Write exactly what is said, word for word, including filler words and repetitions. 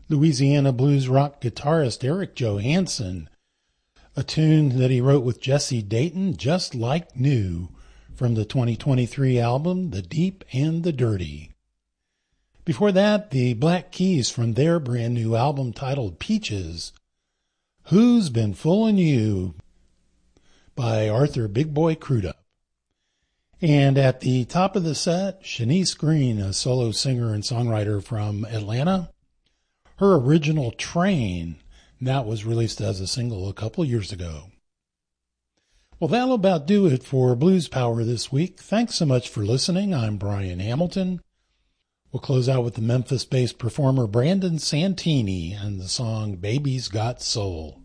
Louisiana blues rock guitarist Eric Johansson, a tune that he wrote with Jesse Dayton, Just Like New, from the twenty twenty-three album The Deep and the Dirty. Before that, the Black Keys from their brand new album titled Peaches, Who's Been Foolin' You, by Arthur Big Boy Crudup. And at the top of the set, Shanice Green, a solo singer and songwriter from Atlanta, her original Train, that was released as a single a couple years ago. Well, that'll about do it for Blues Power this week. Thanks so much for listening. I'm Brian Hamilton. We'll close out with the Memphis-based performer Brandon Santini and the song Baby's Got Soul.